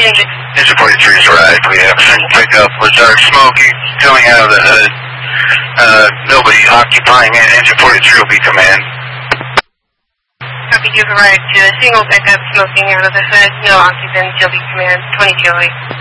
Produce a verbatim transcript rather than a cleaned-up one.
Engine. Engine forty-three is right. We have a single pickup with dark smoke coming out of the hood. Uh, nobody occupying it. Engine forty-three will be command. Copy, you've arrived to a single pickup smoking out of the hood. No occupants, you'll be command. twenty-two oh eight.